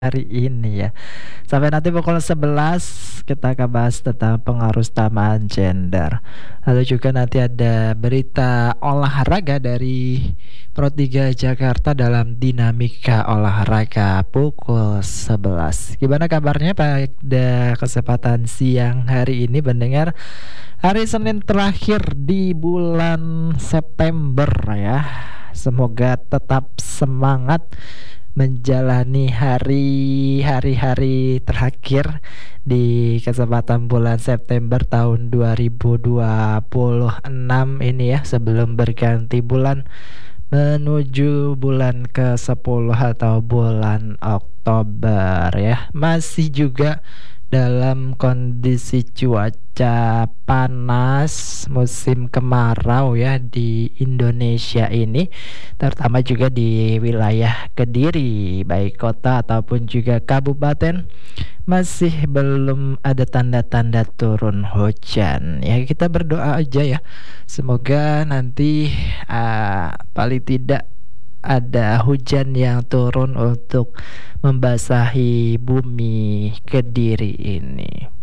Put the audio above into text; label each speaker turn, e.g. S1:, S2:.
S1: hari ini ya. Sampai nanti pukul 11 kita akan bahas tentang pengaruh samaan gender. Lalu juga nanti ada berita olahraga dari Pro 3 Jakarta dalam dinamika olahraga pukul 11. Gimana kabarnya pada kesempatan siang hari ini mendengar hari Senin terakhir di bulan September ya. Semoga tetap semangat menjalani hari-hari terakhir di kesempatan bulan September tahun 2026 ini ya, sebelum berganti bulan menuju bulan ke-10 atau bulan Oktober ya. Masih juga dalam kondisi cuaca panas musim kemarau ya di Indonesia ini, terutama juga di wilayah Kediri, baik kota ataupun juga kabupaten, masih belum ada tanda-tanda turun hujan. Ya kita berdoa aja ya, semoga nanti paling tidak ada hujan yang turun untuk membasahi bumi Kediri ini.